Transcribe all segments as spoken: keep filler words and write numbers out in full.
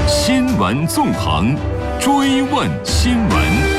新闻纵横，追问新闻。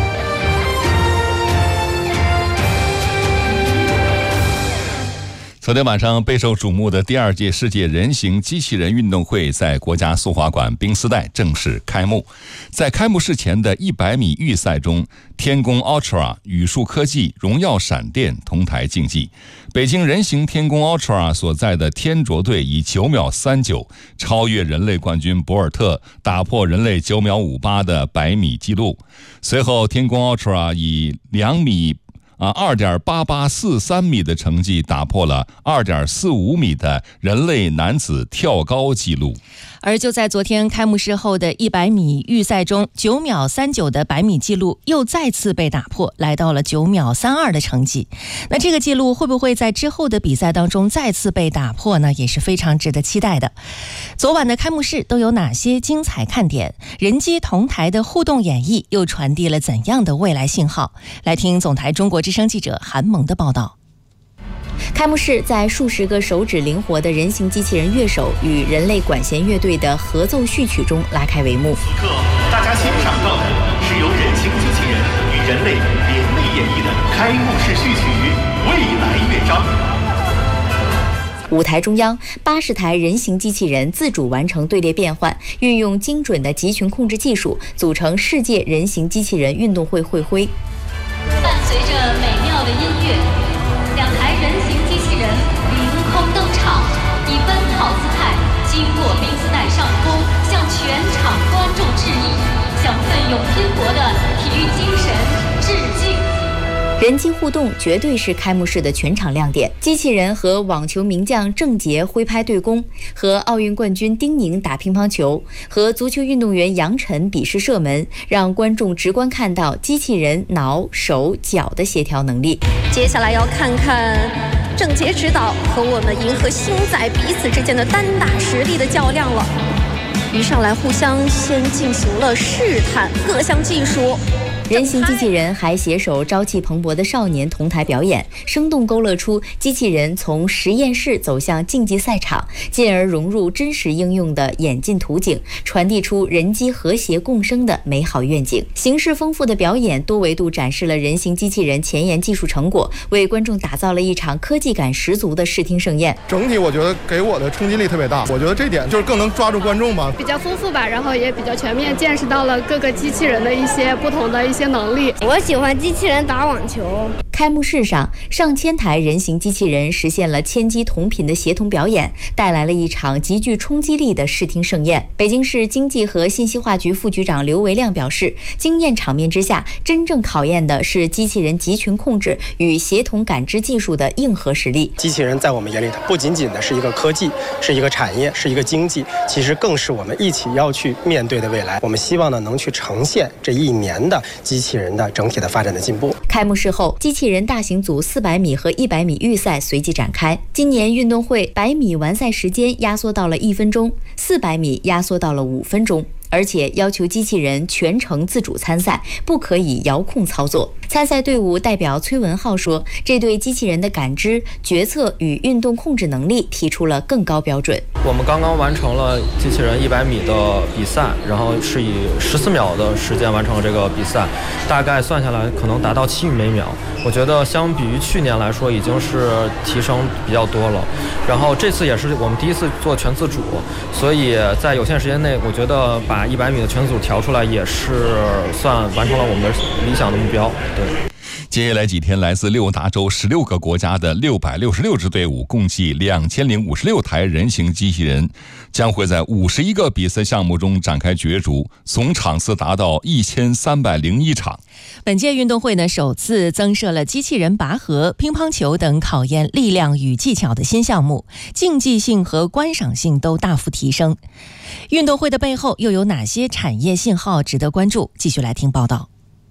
昨天晚上备受瞩目的第二届世界人形机器人运动会在国家速滑馆冰丝带正式开幕。在开幕式前的一百米预赛中，天宫 Ultra、宇树科技、荣耀闪电同台竞技。北京人形天宫 Ultra 所在的天卓队以九秒三九超越人类冠军博尔特，打破人类九秒五八的百米纪录。随后天宫 Ultra 以两米啊，二点八八四三米的成绩打破了二点四五米的人类男子跳高纪录。 而就在昨天开幕式后的一百米预赛中，九秒三九的百米纪录又再次被打破，来到了九秒三二的成绩。那这个纪录会不会在之后的比赛当中再次被打破呢？也是非常值得期待的。昨晚的开幕式都有哪些精彩看点？人机同台的互动演绎又传递了怎样的未来信号？来听总台中国之声记者韩萌的报道。 开幕式在数十个手指灵活的人形机器人乐手与人类管弦乐队的合奏序曲中拉开帷幕。 此刻，大家欣赏到的是由人形机器人与人类联袂演绎的开幕式序曲《未来乐章》。 舞台中央，八十台人形机器人自主完成队列变换，运用精准的集群控制技术，组成世界人形机器人运动会会徽。 伴随着美妙的音乐，两台人形机器人凌空登场，以奔跑姿态经过冰丝带上空，向全场观众致意，向奋勇拼搏的体育精神致敬。 人机互动绝对是开幕式的全场亮点，机器人和网球名将郑洁挥拍对攻，和奥运冠军丁宁打乒乓球，和足球运动员杨晨比试射门，让观众直观看到机器人脑、手、脚的协调能力。 接下来要看看郑洁指导和我们银河星仔彼此之间的单打实力的较量了。一上来互相先进行了试探各项技术。 人形机器人还携手朝气蓬勃的少年同台表演，生动勾勒出机器人从实验室走向竞技赛场，进而融入真实应用的演进图景，传递出人机和谐共生的美好愿景。形式丰富的表演多维度展示了人形机器人前沿技术成果，为观众打造了一场科技感十足的视听盛宴。 整体我觉得给我的冲击力特别大，我觉得这点就是更能抓住观众吧， 比较丰富吧，然后也比较全面，见识到了各个机器人的一些不同的一些能力。 我喜欢机器人打网球。 开幕式上，上千台人形机器人实现了千机同频的协同表演，带来了一场极具冲击力的视听盛宴。北京市经济和信息化局副局长刘维亮表示，惊艳场面之下，真正考验的是机器人集群控制与协同感知技术的硬核实力。 机器人在我们眼里，它不仅仅的是一个科技，是一个产业，是一个经济，其实更是我们一起要去面对的未来。我们希望呢，能去呈现这一年的机器人的整体的发展的进步。 开幕式后，机器人大型组四百米和一百米预赛随即展开。今年运动会百米完赛时间压缩到了一分钟，四百米压缩到了五分钟。而且要求机器人全程自主参赛，不可以遥控操作。参赛队伍代表崔文浩说，这对机器人的感知、决策与运动控制能力提出了更高标准。 我们刚刚完成了机器人一百米的比赛，然后是以十四秒的时间完成了这个比赛，大概算下来可能达到七米每秒。我觉得相比于去年来说，已经是提升比较多了。然后这次也是我们第一次做全自主，所以在有限时间内，我觉得把一百米的全自主调出来，也是算完成了我们的理想的目标。对。 接下来几天，来自六大洲十六个国家的六百六十六支队伍，共计两千零五十六台人形机器人，将会在五十一个比赛项目中展开角逐，总场次达到一千三百零一场。 本届运动会呢，首次增设了机器人拔河、乒乓球等考验力量与技巧的新项目，竞技性和观赏性都大幅提升。运动会的背后又有哪些产业信号值得关注？继续来听报道。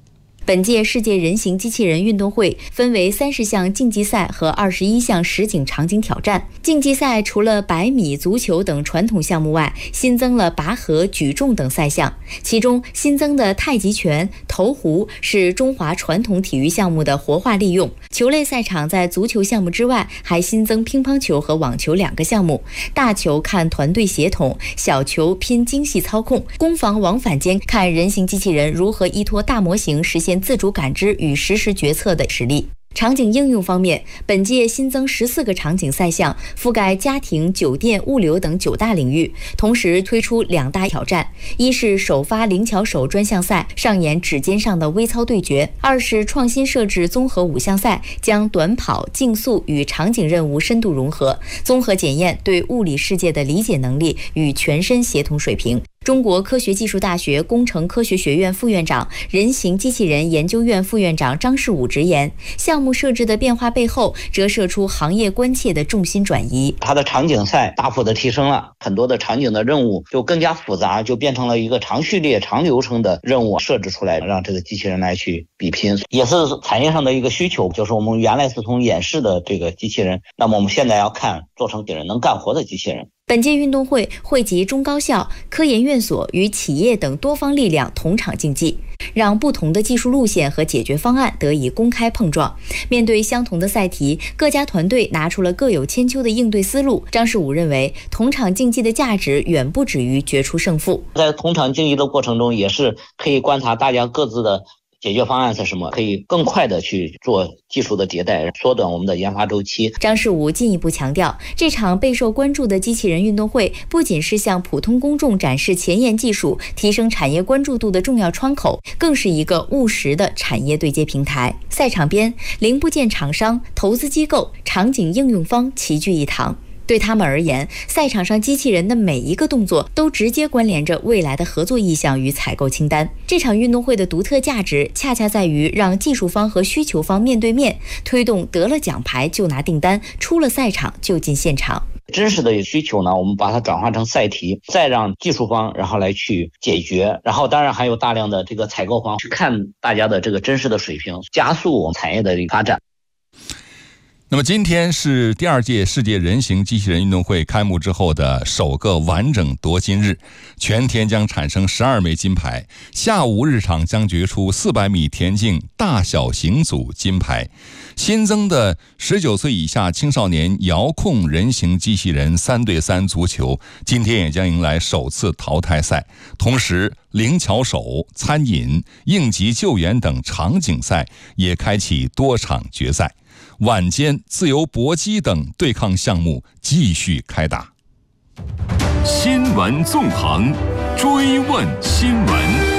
本届世界人形机器人运动会分为三十项竞技赛和二十一项实景场景挑战。竞技赛除了百米、足球等传统项目外，新增了拔河、举重等赛项。其中新增的太极拳、投壶是中华传统体育项目的活化利用。球类赛场在足球项目之外，还新增乒乓球和网球两个项目。大球看团队协同，小球拼精细操控，攻防往返间看人形机器人如何依托大模型实现自主感知与实时决策的实力。场景应用方面，本届新增十四个场景赛项，覆盖家庭、酒店、物流等九大领域。同时推出两大挑战：一是首发灵巧手专项赛，上演指尖上的微操对决；二是创新设置综合五项赛，将短跑、竞速与场景任务深度融合，综合检验对物理世界的理解能力与全身协同水平。中国科学技术大学工程科学学院副院长、人形机器人研究院副院长张世武直言，项目设置的变化背后折射出行业关切的重心转移。 它的场景赛大幅的提升了，很多的场景的任务就更加复杂，就变成了一个长序列、长流程的任务设置出来，让这个机器人来去比拼，也是产业上的一个需求。就是我们原来是从演示的这个机器人，那么我们现在要看做成别人能干活的机器人。 本届运动会汇集中高校、科研院所与企业等多方力量同场竞技，让不同的技术路线和解决方案得以公开碰撞。面对相同的赛题，各家团队拿出了各有千秋的应对思路。张世武认为，同场竞技的价值远不止于决出胜负。 在同场竞技的过程中，也是可以观察大家各自的解决方案是什么，可以更快的去做技术的迭代，缩短我们的研发周期。 张世武进一步强调，这场备受关注的机器人运动会不仅是向普通公众展示前沿技术、提升产业关注度的重要窗口，更是一个务实的产业对接平台。赛场边，零部件厂商、投资机构、场景应用方齐聚一堂。对他们而言，赛场上机器人的每一个动作都直接关联着未来的合作意向与采购清单。这场运动会的独特价值恰恰在于让技术方和需求方面对面，推动得了奖牌就拿订单，出了赛场就进现场。 真实的需求呢，我们把它转化成赛题，再让技术方然后来去解决，然后当然还有大量的这个采购方去看大家的这个真实的水平，加速我们产业的发展。 那么今天是第二届世界人形机器人运动会开幕之后的首个完整夺金日，全天将产生十二枚金牌。下午日场将决出四百米田径大小型组金牌。新增的十九岁以下青少年遥控人形机器人三对三足球今天也将迎来首次淘汰赛，同时灵巧手、餐饮、应急救援等场景赛也开启多场决赛。晚间自由搏击等对抗项目继续开打。 新闻纵横，追问新闻。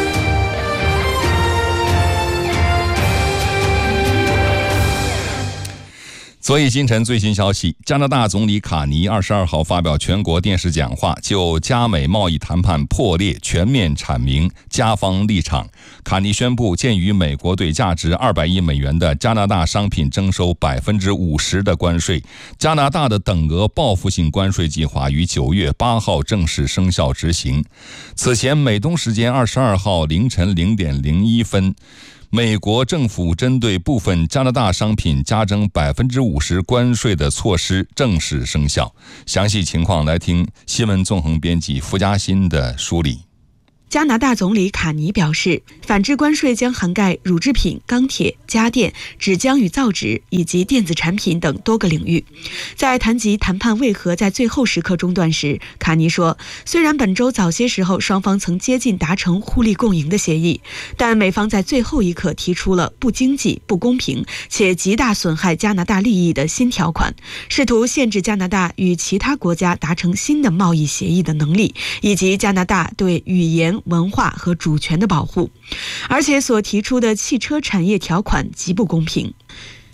昨夜今晨最新消息，加拿大总理卡尼二十二号发表全国电视讲话，就加美贸易谈判破裂全面阐明加方立场。卡尼宣布，鉴于美国对价值二百亿美元的加拿大商品征收百分之五十的关税，加拿大的等额报复性关税计划于九月八号正式生效执行。此前，美东时间二十二号凌晨零点零一分。美国政府针对部分加拿大商品加征百分之五十关税的措施正式生效。详细情况来听新闻纵横编辑付嘉欣的梳理。 加拿大总理卡尼表示，反制关税将涵盖乳制品、钢铁、家电、纸浆与造纸以及电子产品等多个领域。在谈及谈判为何在最后时刻中断时，卡尼说，虽然本周早些时候双方曾接近达成互利共赢的协议，但美方在最后一刻提出了不经济、不公平且极大损害加拿大利益的新条款，试图限制加拿大与其他国家达成新的贸易协议的能力，以及加拿大对语言、文化和主权的保护，而且所提出的汽车产业条款极不公平。卡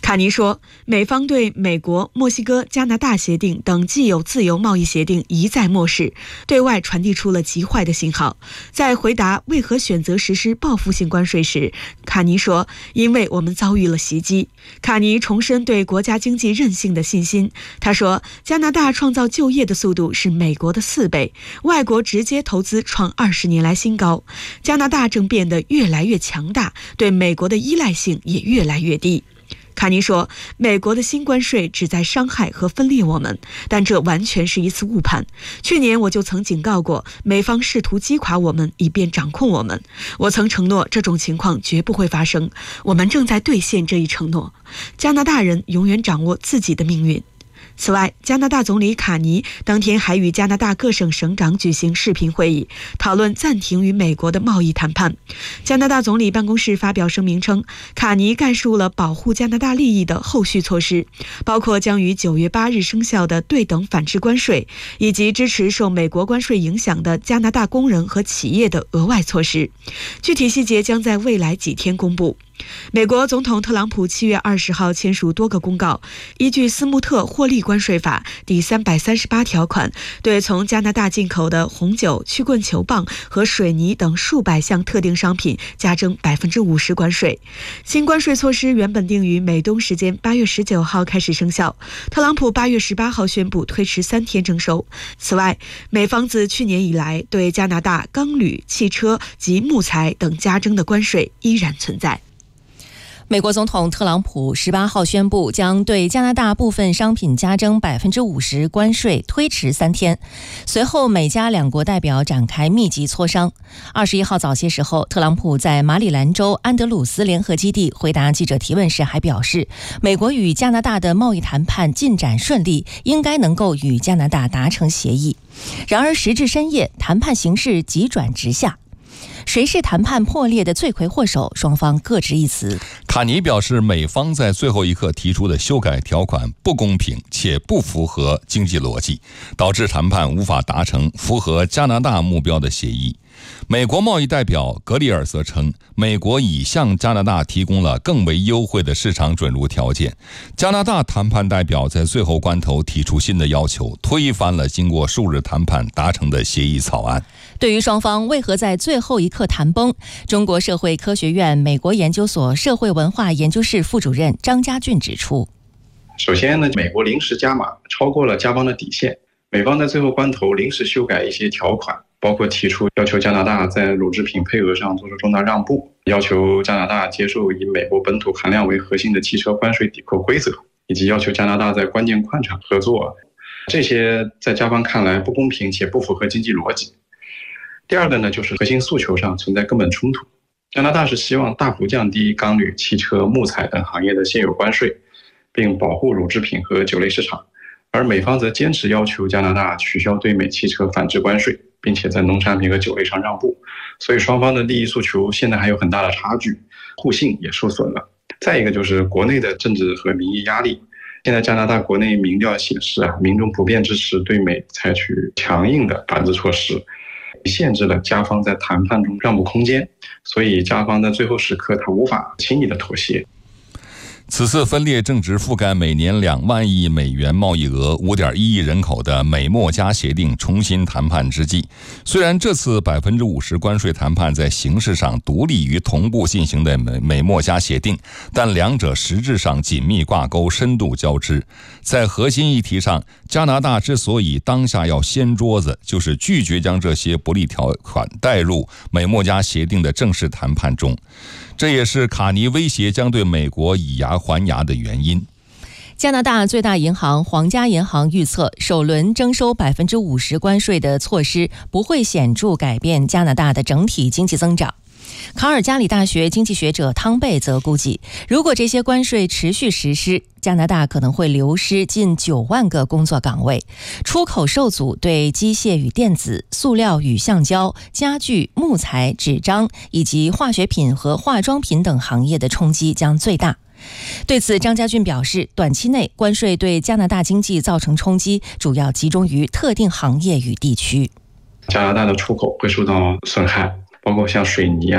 卡尼说，美方对美国、墨西哥、加拿大协定等既有自由贸易协定一再漠视，对外传递出了极坏的信号。在回答为何选择实施报复性关税时，卡尼说，因为我们遭遇了袭击。卡尼重申对国家经济韧性的信心。他说，加拿大创造就业的速度是美国的四倍，外国直接投资创二十年来新高。加拿大正变得越来越强大，对美国的依赖性也越来越低。卡尼说，美国的新关税旨在伤害和分裂我们，但这完全是一次误判。去年我就曾警告过，美方试图击垮我们，以便掌控我们。我曾承诺这种情况绝不会发生，我们正在兑现这一承诺。加拿大人永远掌握自己的命运。此外，加拿大总理卡尼当天还与加拿大各省省长举行视频会议，讨论暂停与美国的贸易谈判。加拿大总理办公室发表声明称，卡尼概述了保护加拿大利益的后续措施，包括将于九月八日生效的对等反制关税，以及支持受美国关税影响的加拿大工人和企业的额外措施。具体细节将在未来几天公布。美国总统特朗普七月二十号签署多个公告，依据斯穆特获利关税法第三百三十八条款，对从加拿大进口的红酒、曲棍球棒和水泥等数百项特定商品加征百分之五十关税。新关税措施原本定于美东时间八月十九号开始生效，特朗普八月十八号宣布推迟三天征收。此外，美方自去年以来对加拿大钢铝、汽车及木材等加征的关税依然存在。 美国总统特朗普十八号宣布将对加拿大部分商品加征百分之五十关税，推迟三天。随后，美加两国代表展开密集磋商。二十一号早些时候，特朗普在马里兰州安德鲁斯联合基地回答记者提问时还表示，美国与加拿大的贸易谈判进展顺利，应该能够与加拿大达成协议。然而，时至深夜，谈判形势急转直下。谁是谈判破裂的罪魁祸首？双方各执一词。 卡尼表示，美方在最后一刻提出的修改条款不公平且不符合经济逻辑，导致谈判无法达成符合加拿大目标的协议。美国贸易代表格里尔则称，美国已向加拿大提供了更为优惠的市场准入条件。加拿大谈判代表在最后关头提出新的要求，推翻了经过数日谈判达成的协议草案。 对于双方为何在最后一刻谈崩，中国社会科学院美国研究所社会文化研究室副主任张家俊指出， 首先呢，美国临时加码超过了加方的底线，美方在最后关头临时修改一些条款，包括提出要求加拿大在乳制品配额上做出重大让步，要求加拿大接受以美国本土含量为核心的汽车关税抵扣规则，以及要求加拿大在关键矿场合作。这些在加方看来不公平且不符合经济逻辑。第二个呢，就是核心诉求上存在根本冲突。加拿大是希望大幅降低钢铝、汽车、木材等行业的现有关税，并保护乳制品和酒类市场，而美方则坚持要求加拿大取消对美汽车反制关税，并且在农产品和酒类上让步。所以双方的利益诉求现在还有很大的差距，互信也受损了。再一个就是国内的政治和民意压力。现在加拿大国内民调显示啊，民众普遍支持对美采取强硬的反制措施，限制了加方在谈判中让步空间，所以加方在最后时刻他无法轻易的妥协。 此次分裂正值覆盖每年两万亿美元贸易额、五点一亿人口的美墨加协定重新谈判之际，虽然这次百分之五十关税谈判在形式上独立于同步进行的美美墨加协定，但两者实质上紧密挂钩、深度交织。在核心议题上，加拿大之所以当下要掀桌子，就是拒绝将这些不利条款带入美墨加协定的正式谈判中。这也是卡尼威胁将对美国以牙还牙的原因。 加拿大最大银行皇家银行预测，首轮征收百分之五十关税的措施不会显著改变加拿大的整体经济增长。卡尔加里大学经济学者汤贝则估计，如果这些关税持续实施，加拿大可能会流失近九万个工作岗位，出口受阻对机械与电子、塑料与橡胶、家具、木材、纸张以及化学品和化妆品等行业的冲击将最大。对此，张家俊表示，短期内关税对加拿大经济造成冲击主要集中于特定行业与地区。 加拿大的出口会受到损害，包括像水泥啊、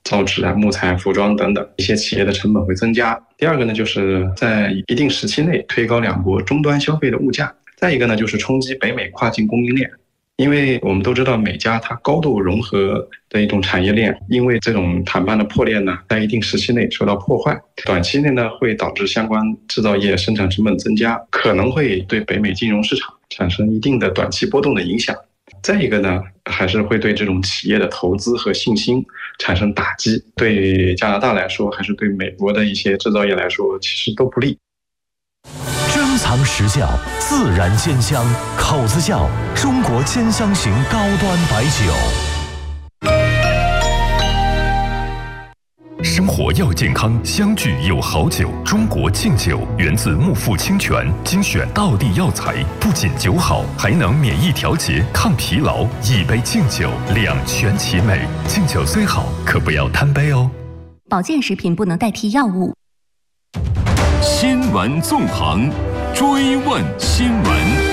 造纸啊、木材、服装等等一些企业的成本会增加。第二个呢，就是在一定时期内推高两国终端消费的物价。再一个呢，就是冲击北美跨境供应链。因为我们都知道美加它高度融合的一种产业链，因为这种谈判的破裂呢，在一定时期内受到破坏，短期内呢会导致相关制造业生产成本增加，可能会对北美金融市场产生一定的短期波动的影响。再一个呢，还是会对这种企业的投资和信心产生打击，对加拿大来说，还是对美国的一些制造业来说，其实都不利。 珍藏实效，自然鲜香，口子窖中国兼香型高端白酒。 生活要健康，相聚有好酒。中国敬酒源自木富清泉，精选道地药材，不仅酒好，还能免疫调节、抗疲劳。一杯敬酒，两全其美。敬酒虽好，可不要贪杯哦。 保健食品不能代替药物。 新闻纵横，追问新闻。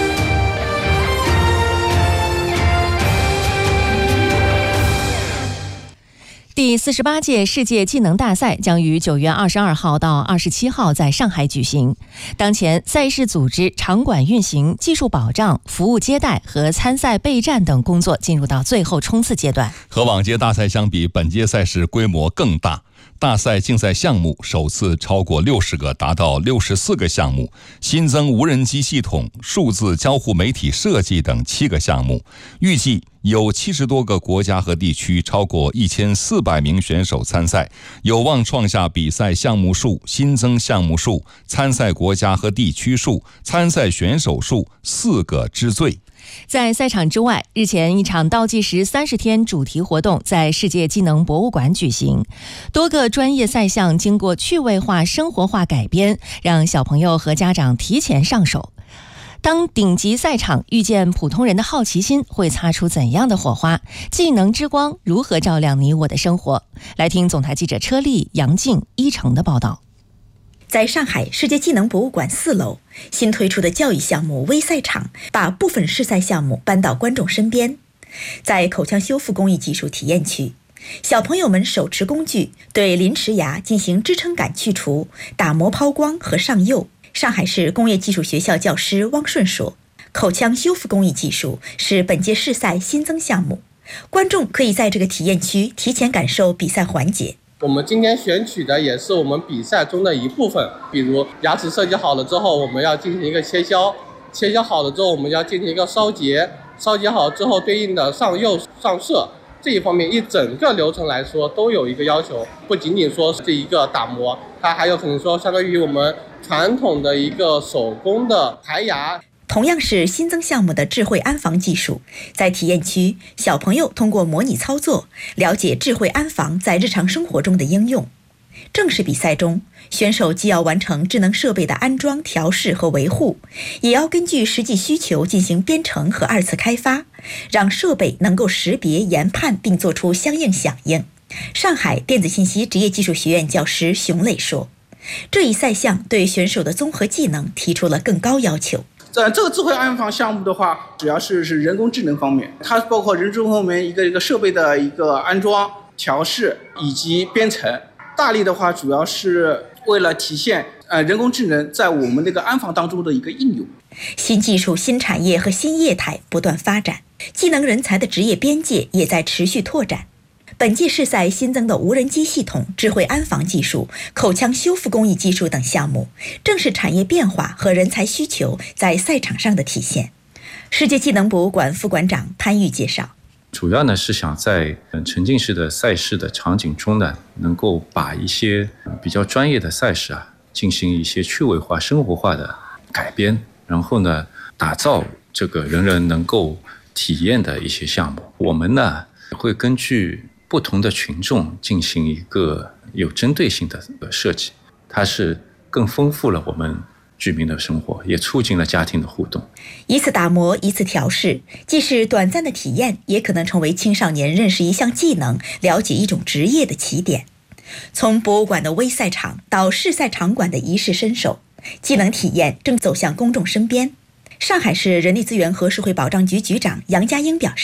第四十八届世界技能大赛将于九月二十二号到二十七号在上海举行。当前，赛事组织、场馆运行、技术保障、服务接待和参赛备战等工作进入到最后冲刺阶段。 和往届大赛相比，本届赛事规模更大。大赛竞赛项目首次超过六十个，达到六十四个项目，新增无人机系统、数字交互媒体设计等七个项目。预计有七十多个国家和地区，超过一千四百名选手参赛，有望创下比赛项目数、新增项目数、参赛国家和地区数、参赛选手数四个之最。 在赛场之外，日前一场倒计时三十天主题活动在世界技能博物馆举行，多个专业赛项经过趣味化、生活化改编，让小朋友和家长提前上手。当顶级赛场遇见普通人的好奇心，会擦出怎样的火花？技能之光如何照亮你我的生活？来听总台记者车丽、杨静、一成的报道。 在上海世界技能博物馆四楼，新推出的教育项目微赛场把部分试赛项目搬到观众身边。在口腔修复工艺技术体验区，小朋友们手持工具对临池牙进行支撑杆去除、打磨抛光和上釉。上海市工业技术学校教师汪顺说，口腔修复工艺技术是本届试赛新增项目，观众可以在这个体验区提前感受比赛环节。 我们今天选取的也是我们比赛中的一部分，比如牙齿设计好了之后，我们要进行一个切削，切削好了之后，我们要进行一个烧结，烧结好之后对应的上釉、上色，这一方面一整个流程来说都有一个要求，不仅仅说是一个打磨，它还有可能说相当于我们传统的一个手工的排牙。 同样是新增项目的智慧安防技术，在体验区，小朋友通过模拟操作，了解智慧安防在日常生活中的应用。正式比赛中，选手既要完成智能设备的安装、调试和维护，也要根据实际需求进行编程和二次开发，让设备能够识别、研判并做出相应响应。上海电子信息职业技术学院教师熊磊说，这一赛项对选手的综合技能提出了更高要求。 呃，这个智慧安防项目的话，主要是是人工智能方面，它包括人工方面一个一个设备的一个安装、调试以及编程。大力的话，主要是为了体现呃人工智能在我们那个安防当中的一个应用。 新技术、新产业和新业态不断发展，技能人才的职业边界也在持续拓展。本届试赛新增的无人机系统、智慧安防技术、口腔修复工艺技术等项目，正是产业变化和人才需求在赛场上的体现。世界技能博物馆副馆长潘玉介绍， 主要呢是想在沉浸式的赛事的场景中呢，能够把一些比较专业的赛事啊，进行一些趣味化、生活化的改编，然后呢，打造这个人人能够体验的一些项目。我们呢会根据不同的群众进行一个有针对性的设计，它是更丰富了我们居民的生活，也促进了家庭的互动。 一次打磨，一次调试，既是短暂的体验，也可能成为青少年认识一项技能、了解一种职业的起点。从博物馆的微赛场到试赛场馆的一试身手，技能体验正走向公众身边。上海市人力资源和社会保障局局长杨家英表示，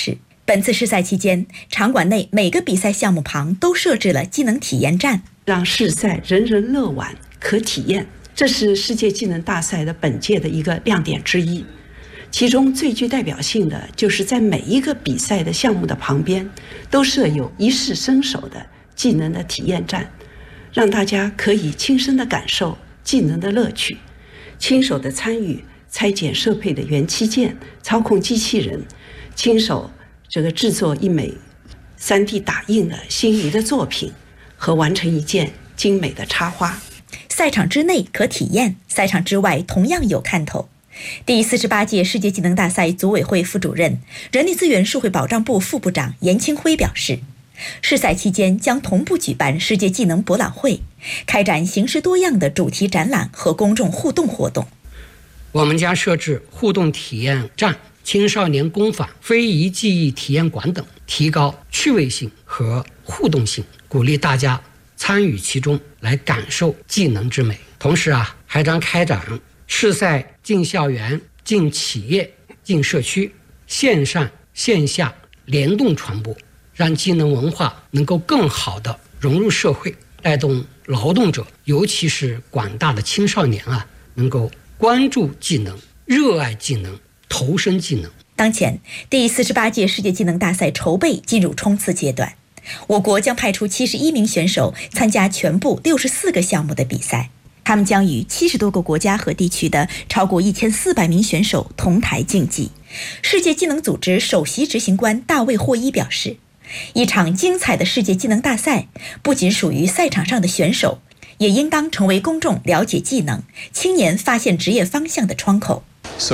本次试赛期间，场馆内每个比赛项目旁都设置了技能体验站， 让试赛人人乐玩可体验，这是世界技能大赛的本届的一个亮点之一。其中最具代表性的就是在每一个比赛的项目的旁边都设有一试身手的技能的体验站，让大家可以亲身的感受技能的乐趣，亲手的参与拆解设备的元器件，操控机器人，亲手这个制作一枚 三 D 打印的心仪的作品和完成一件精美的插花。 赛场之内可体验，赛场之外同样有看头。第四十八届世界技能大赛组委会副主任、人力资源社会保障部副部长严清辉表示，试赛期间将同步举办世界技能博览会，开展形式多样的主题展览和公众互动活动。 我们将设置互动体验站、青少年工坊、非遗技艺体验馆等，提高趣味性和互动性，鼓励大家参与其中，来感受技能之美。同时啊，还将开展试赛进校园、进企业、进社区，线上线下联动传播，让技能文化能够更好地融入社会，带动劳动者，尤其是广大的青少年啊，能够关注技能、热爱技能、投身技能。 当前，第四十八届世界技能大赛筹备进入冲刺阶段，我国将派出七十一名选手参加全部六十四个项目的比赛。他们将与七十多个国家和地区的超过一千四百名选手同台竞技。世界技能组织首席执行官大卫霍伊表示，一场精彩的世界技能大赛不仅属于赛场上的选手，也应当成为公众了解技能、青年发现职业方向的窗口。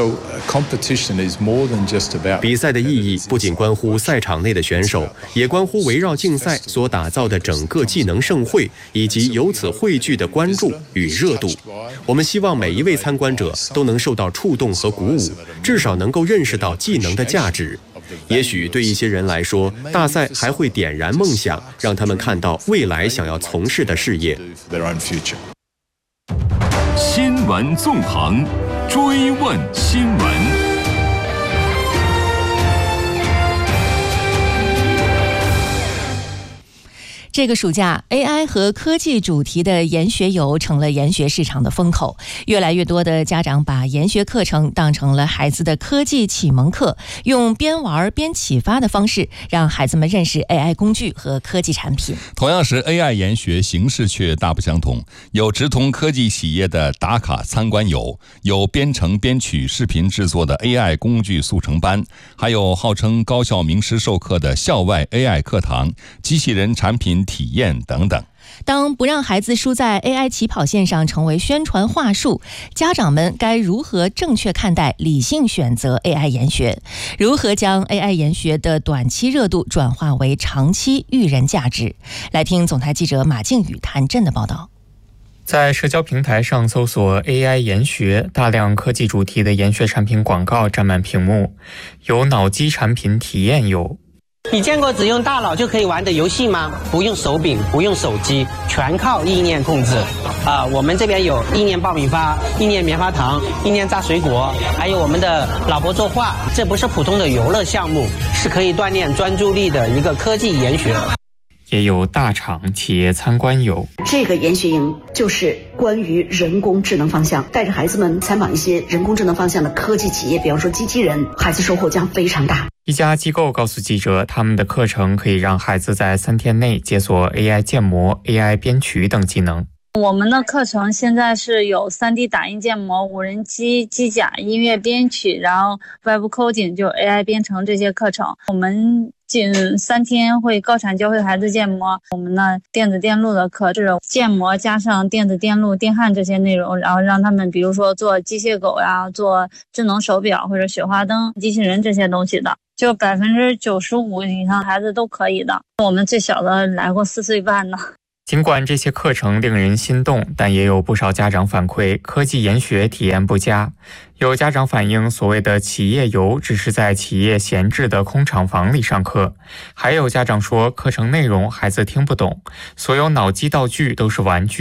比赛的意义不仅关乎赛场内的选手，也关乎围绕竞赛所打造的整个技能盛会以及由此汇聚的关注与热度。我们希望每一位参观者都能受到触动和鼓舞，至少能够认识到技能的价值。也许对一些人来说，大赛还会点燃梦想，让他们看到未来想要从事的事业。 新闻纵横，追问新闻。 这个暑假 A I 和科技主题的研学游成了研学市场的风口，越来越多的家长把研学课程当成了孩子的科技启蒙课，用边玩边启发的方式让孩子们认识 A I 工具和科技产品。 同样是 A I 研学，形式却大不相同，有直通科技企业的打卡参观游，有编程编曲视频制作的 A I 工具速成班，还有号称高校名师授课的校外 A I 课堂、机器人产品体验等等。 当不让孩子输在 A I 起跑线上成为宣传话术，家长们该如何正确看待、理性选择 A I 研学？如何将 A I 研学的短期热度转化为长期育人价值？来听总台记者马靖宇、谭震的报道。 在社交平台上搜索 A I 研学，大量科技主题的研学产品广告占满屏幕，有脑机产品体验游。 你见过只用大脑就可以玩的游戏吗？不用手柄，不用手机，全靠意念控制。啊、呃，我们这边有意念爆米花、意念棉花糖、意念炸水果，还有我们的老婆作画。这不是普通的游乐项目，是可以锻炼专注力的一个科技研学。 也有大厂企业参观游。 这个研学营就是关于人工智能方向，带着孩子们参访一些人工智能方向的科技企业，比方说机器人，孩子收获将非常大。 一家机构告诉记者，他们的课程可以让孩子在三天内解锁 A I 建模、A I 编曲等技能。 我们的课程现在是有 三 D 打印建模、无人机、机甲、音乐编曲，然后 Web Coding 就 A I 编程这些课程。我们仅三天会高产教会孩子建模。我们呢电子电路的课是建模加上电子电路、电焊这些内容，然后让他们比如说做机械狗呀、做智能手表或者雪花灯、机器人这些东西的。就百分之九十五以上孩子都可以的。我们最小的来过四岁半呢。 尽管这些课程令人心动，但也有不少家长反馈科技研学体验不佳。有家长反映，所谓的企业游只是在企业闲置的空厂房里上课。还有家长说，课程内容孩子听不懂，所有脑机道具都是玩具。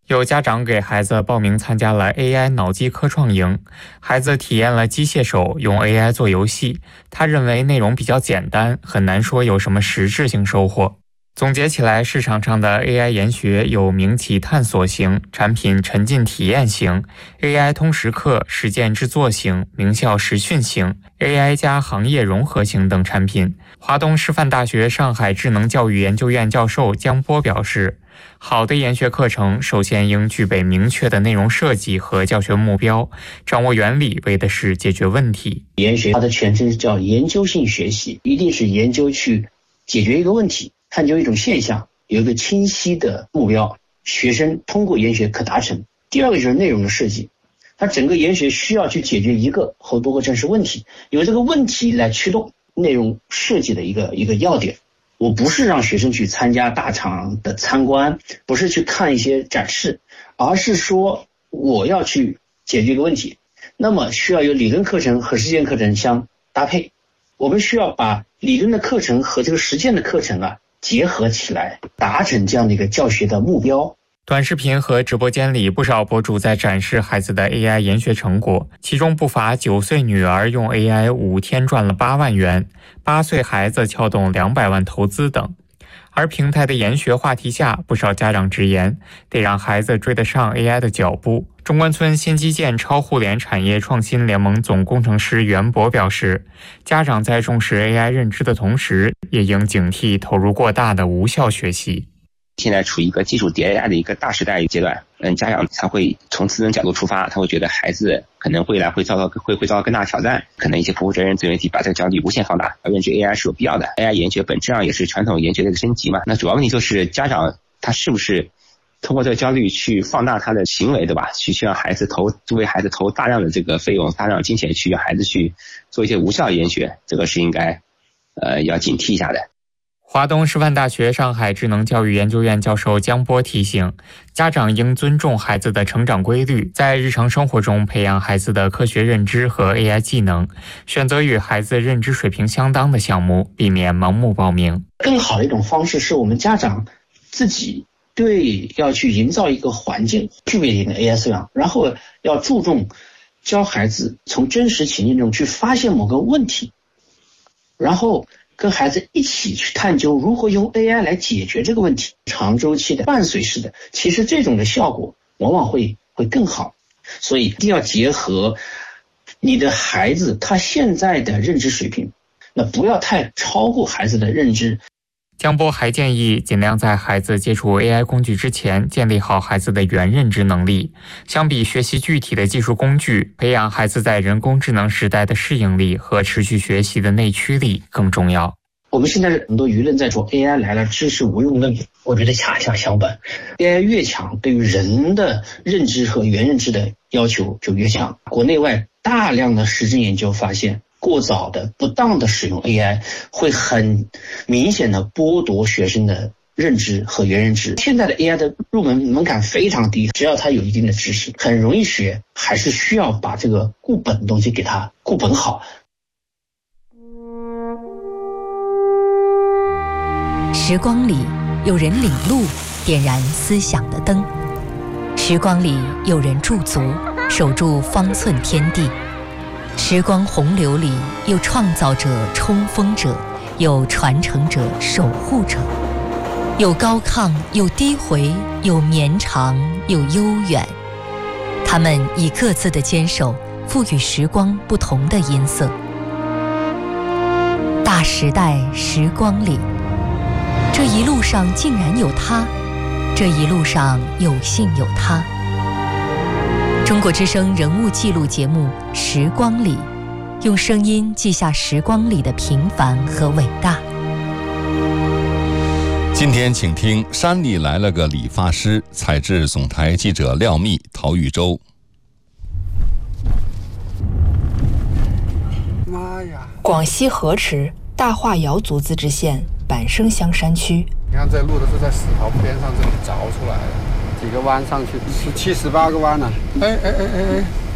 有家长给孩子报名参加了 A I 脑机科创营，孩子体验了机械手用 A I 做游戏，他认为内容比较简单，很难说有什么实质性收获。总结起来，市场上的 A I 研学有名企探索型、产品沉浸体验型、A I 通识课实践制作型、名校实训型、A I 加行业融合型等产品。华东师范大学上海智能教育研究院教授江波表示，好的研学课程首先应具备明确的内容设计和教学目标，掌握原理为的是解决问题。 研学它的全称叫研究性学习，一定是研究去解决一个问题，探究一种现象，有一个清晰的目标，学生通过研学可达成。第二个就是内容的设计，它整个研学需要去解决一个或多个真实问题，由这个问题来驱动内容设计的一个一个要点。我不是让学生去参加大厂的参观，不是去看一些展示，而是说我要去解决一个问题，那么需要有理论课程和实践课程相搭配。我们需要把理论的课程和这个实践的课程啊结合起来，达成这样的一个教学的目标。 短视频和直播间里，不少博主在展示孩子的 A I 研学成果，其中不乏九岁女儿用 A I 五天赚了八万元，八岁孩子撬动两百万投资等。而平台的研学话题下，不少家长直言，得让孩子追得上 A I 的脚步。中关村新基建超互联产业创新联盟总工程师袁博表示，家长在重视 A I 认知的同时，也应警惕投入过大的无效学习。 现在处于一个技术迭代的一个大时代阶段，嗯，家长他会从自身角度出发，他会觉得孩子可能未来会遭到会会遭到更大的挑战，可能一些不负责任自媒体把这个焦虑无限放大，而认知 A I 是有必要的。A I 研学本质上也是传统研学的一个升级嘛，那主要问题就是家长他是不是通过这个焦虑去放大他的行为，对吧？去去让孩子投为孩子投大量的这个费用、大量的金钱，去让孩子去做一些无效的研学，这个是应该呃要警惕一下的。 华东师范大学上海智能教育研究院教授江波提醒，家长应尊重孩子的成长规律，在日常生活中培养孩子的科学认知和 A I 技能，选择与孩子认知水平相当的项目，避免盲目报名。 更好的一种方式是我们家长自己对要去营造一个环境，具备一定的 A I 素养，然后要注重教孩子从真实情境中去发现某个问题，然后跟孩子一起去探究如何用 A I 来解决这个问题，长周期的伴随式的，其实这种的效果往往会会更好。所以一定要结合你的孩子他现在的认知水平，那不要太超过孩子的认知。 江波还建议尽量在孩子接触 A I 工具之前建立好孩子的原认知能力，相比学习具体的技术工具，培养孩子在人工智能时代的适应力和持续学习的内驱力更重要。 我们现在很多舆论在说 A I 来了知识无用论，我觉得恰恰相反， A I 越强，对于人的认知和原认知的要求就越强。国内外大量的实证研究发现，过早的不当的使用 A I 会很明显的剥夺学生的认知和原认知。现在的 A I 的入门门槛非常低，只要他有一定的知识很容易学，还是需要把这个固本的东西给他固本好。 时光里有人领路，点燃思想的灯；时光里有人驻足，守住方寸天地。时光洪流里有创造者、冲锋者，有传承者、守护者，有高亢，有低回，有绵长，有悠远。他们以各自的坚守，赋予时光不同的音色。大时代时光里，这一路上竟然有他，这一路上有幸有他。中国之声人物记录节目《时光里》，用声音记下时光里的平凡和伟大。 今天请听山里来了个理发师，采制总台记者廖密、陶玉洲。 妈呀！广西河池大化瑶族自治县板生乡山区， 你看这路都是在石头边上这里凿出来的，几个弯上去，是七十八个弯呢、啊。哎哎哎哎哎，